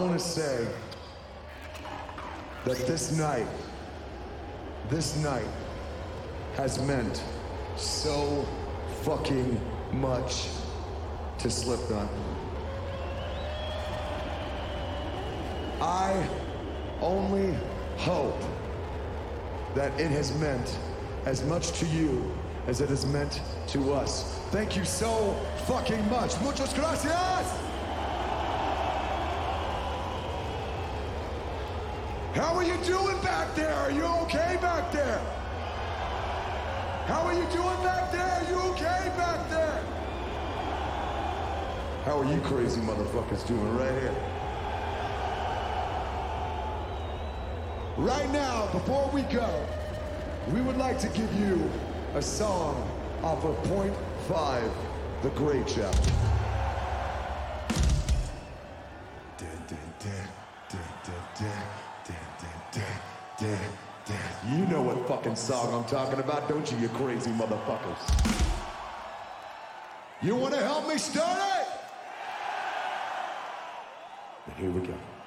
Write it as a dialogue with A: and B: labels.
A: want to say that this night has meant so fucking much to Slipknot. I only hope that it has meant as much to you as it has meant to us. Thank you so fucking much. Muchas gracias! How are you doing back there? Are you okay back there? How are you doing back there? Are you okay back there? How are you crazy motherfuckers doing right here? Right now, before we go, we would like to give you a song off of Point 5, The Great Chapter. You know what fucking song I'm talking about, don't you, you crazy motherfuckers? You wanna help me start it? And here we go.